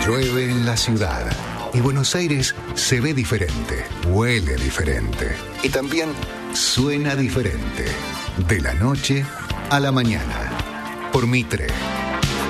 Llueve en la ciudad y Buenos Aires se ve diferente, huele diferente y también suena diferente. De la noche a la mañana. Por Mitre.